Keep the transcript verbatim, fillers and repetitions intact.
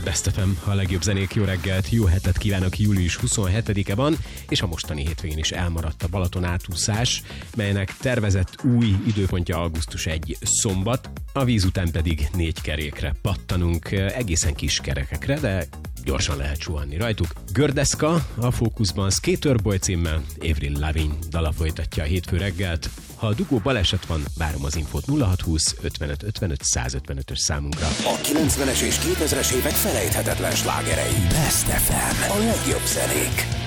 Best ef em, a legjobb zenék, jó reggelt, jó hetet kívánok, július huszonhetedike van, és a mostani hétvégén is elmaradt a Balaton átúszás, melynek tervezett új időpontja augusztus elseje szombat, a víz után pedig négy kerékre pattanunk, egészen kis kerekekre, de gyorsan lehet suhanni rajtuk. Gördeszka a fókuszban, Skaterboy címmel Avril Lavigne dala folytatja a hétfő reggelt. Ha a dugó baleset van, várom az infót nulla hat húsz ötvenöt ötvenöt százötvenötös számunkra. A kilencvenes és kétezres évek felejthetetlen slágerei. Best ef em, a legjobb zenék.